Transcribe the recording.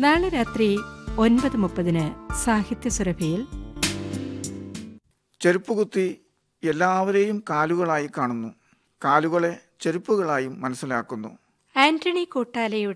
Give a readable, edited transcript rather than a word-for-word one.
നാളെ രാത്രി 9:30 സാഹിത്യസുരഭിയിൽ ചെരുപ്പുകുത്തി എല്ലാവരെയും കാലുകളായി കാണുന്നു, കാലുകളെ ചെരുപ്പുകളായും മനസ്സിലാക്കുന്നു. ആന്റണി കൂട്ടാലയുടെ